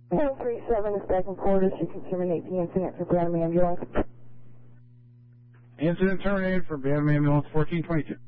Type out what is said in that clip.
1037 is back in quarters. You can terminate the incident for Bantam Ambulance. Incident terminated for Bantam Ambulance 1422.